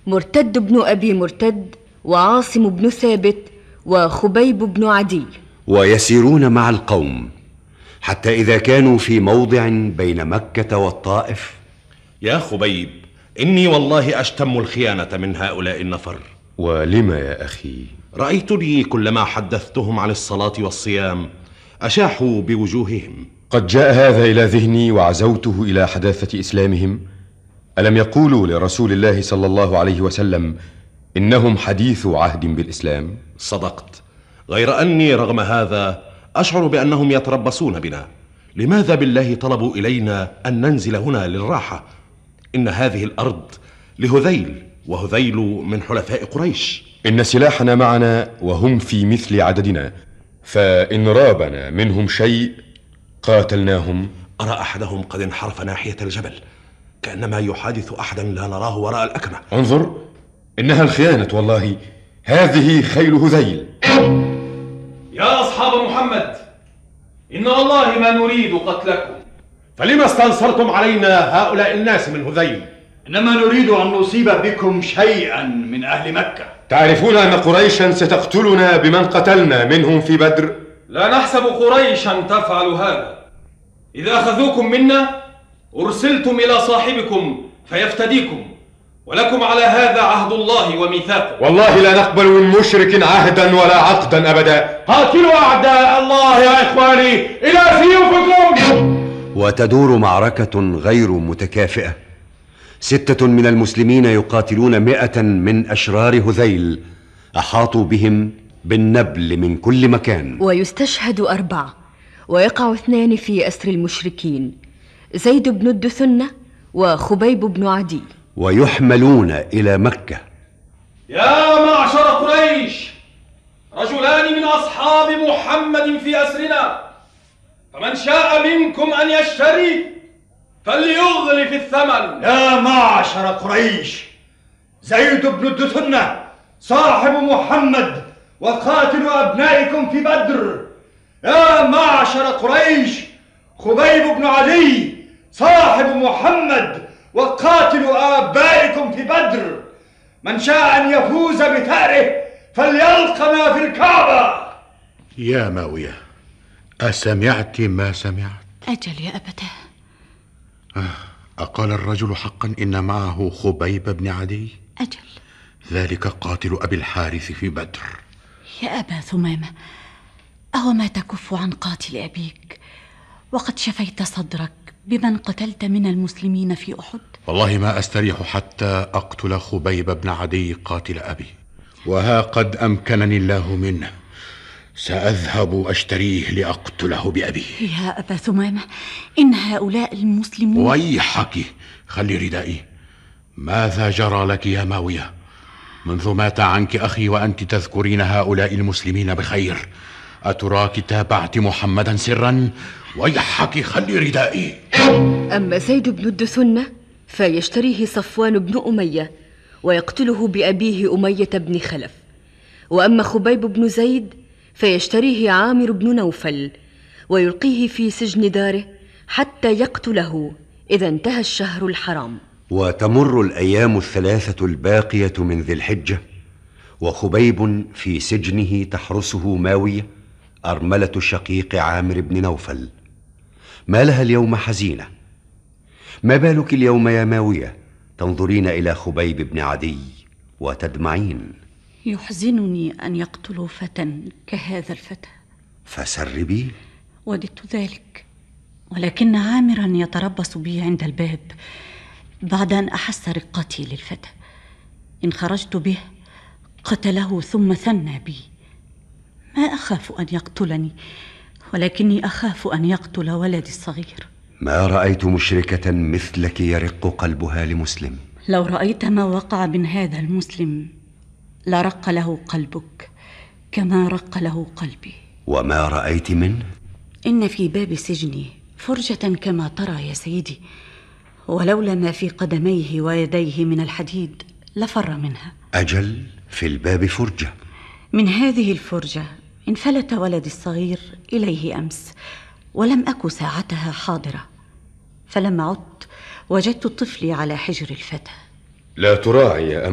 مرتد بن أبي مرتد، وعاصم بن ثابت، وخبيب بن عدي. ويسيرون مع القوم حتى إذا كانوا في موضع بين مكة والطائف. يا خبيب، إني والله أشتم الخيانة من هؤلاء النفر. ولما يا أخي؟ رأيتني كلما حدثتهم عن الصلاة والصيام أشاحوا بوجوههم. قد جاء هذا إلى ذهني وعزوته إلى حداثة إسلامهم. ألم يقولوا لرسول الله صلى الله عليه وسلم إنهم حديث عهد بالإسلام؟ صدقت، غير أني رغم هذا أشعر بأنهم يتربصون بنا. لماذا بالله طلبوا إلينا أن ننزل هنا للراحة؟ إن هذه الأرض لهذيل، وهذيل من حلفاء قريش. إن سلاحنا معنا وهم في مثل عددنا، فإن رابنا منهم شيء قاتلناهم. أرى أحدهم قد انحرف ناحية الجبل، كأنما يحادث أحدا لا نراه وراء الأكمة. انظر، إنها الخيانة والله، هذه خيل هذيل. يا أصحاب محمد، إن والله ما نريد قتلكم. فلما استنصرتم علينا هؤلاء الناس من هذيل؟ إنما نريد أن نصيب بكم شيئا من أهل مكة. تعرفون أن قريشا ستقتلنا بمن قتلنا منهم في بدر؟ لا نحسب قريشا تفعل هذا. إذا أخذوكم منا أرسلتم إلى صاحبكم فيفتديكم، ولكم على هذا عهد الله وميثاقه. والله لا نقبل من مشرك عهدا ولا عقدا أبدا. قاتلوا أعداء الله يا إخواني إلى سيوفكم. وتدور معركة غير متكافئة. 6 من المسلمين يقاتلون 100 من أشرار هذيل، أحاطوا بهم بالنبل من كل مكان. ويستشهد 4، ويقع 2 في أسر المشركين، زيد بن الدثنة وخبيب بن عدي. ويحملون إلى مكة. يا معشر قريش، رجلان من أصحاب محمد في أسرنا، فمن شاء منكم أن يشتري فليغلي في الثمن. يا معشر قريش، زيد بن الدثنة صاحب محمد وقاتل أبنائكم في بدر. يا معشر قريش، خبيب بن عدي صاحب محمد وقاتل آبائكم في بدر. من شاء أن يفوز بثأره فليلقنا في الكعبة. يا ماوية، أسمعت ما سمعت؟ أجل يا أبتاه. أقال الرجل حقا إن معه خبيب بن عدي؟ أجل. ذلك قاتل أبي الحارث في بدر. يا أبا ثمامة، أو ما تكف عن قاتل أبيك وقد شفيت صدرك بمن قتلت من المسلمين في أحد؟ والله ما أستريح حتى أقتل خبيب بن عدي قاتل أبي، وها قد أمكنني الله منه. سأذهب أشتريه لأقتله بأبي. يا أبا ثمامة، إن هؤلاء المسلمون. ويحك، خلي ردائي. ماذا جرى لك يا ماوية؟ منذ مات عنك أخي وأنت تذكرين هؤلاء المسلمين بخير، أتراك تابعت محمدا سرا؟ ويحك، خلي ردائي. أما زيد بن الدثنة فيشتريه صفوان بن أمية ويقتله بأبيه أمية بن خلف. وأما خبيب بن زيد فيشتريه عامر بن نوفل ويلقيه في سجن داره حتى يقتله إذا انتهى الشهر الحرام. وتمر الأيام 3 الباقية من ذي الحجة، وخبيب في سجنه تحرسه ماوية أرملة الشقيق عامر بن نوفل. ما لها اليوم حزينة؟ ما بالك اليوم يا ماوية تنظرين إلى خبيب بن عدي وتدمعين؟ يحزنني أن يقتلوا فتى كهذا الفتى. فسربي. وددت ذلك، ولكن عامرا يتربص بي عند الباب بعد أن أحس رقتي للفتى. إن خرجت به قتله ثم ثنى بي. ما أخاف أن يقتلني، ولكني أخاف أن يقتل ولدي الصغير. ما رأيت مشركة مثلك يرق قلبها لمسلم. لو رأيت ما وقع من هذا المسلم لرق له قلبك كما رق له قلبي. وما رأيت منه؟ إن في باب سجني فرجة كما ترى يا سيدي، ولولا ما في قدميه ويديه من الحديد لفر منها. أجل، في الباب فرجة. من هذه الفرجة انفلت ولدي الصغير إليه أمس، ولم أك ساعتها حاضرة، فلما عدت وجدت طفلي على حجر الفتى. لا تراعي يا